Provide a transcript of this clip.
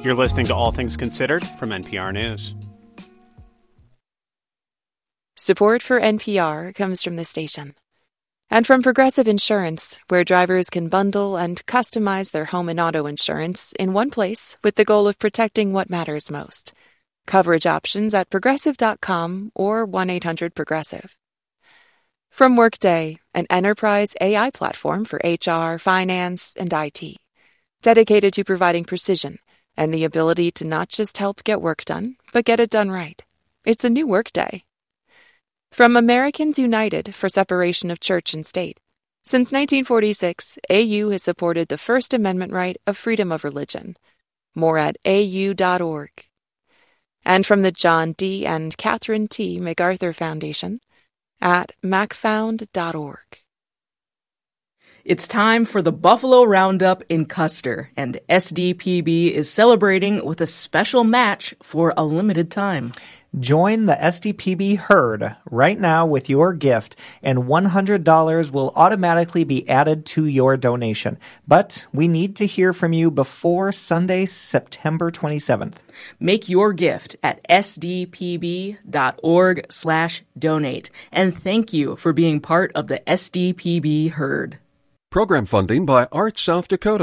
You're listening to All Things Considered from NPR News. Support for NPR comes from the station and from Progressive Insurance, where drivers can bundle and customize their home and auto insurance in one place with the goal of protecting what matters most. Coverage options at Progressive.com or 1-800-PROGRESSIVE. From Workday, an enterprise AI platform for HR, finance, and IT, dedicated to providing precision and the ability to not just help get work done, but get it done right. It's a new Workday. From Americans United for Separation of Church and State. Since 1946, AU has supported the First Amendment right of freedom of religion. More at au.org. And from the John D. and Catherine T. MacArthur Foundation at macfound.org. It's time for the Buffalo Roundup in Custer, and SDPB is celebrating with a special match for a limited time. Join the SDPB herd right now with your gift, and $100 will automatically be added to your donation. But we need to hear from you before Sunday, September 27th. Make your gift at sdpb.org/donate. And thank you for being part of the SDPB herd. Program funding by Arts South Dakota.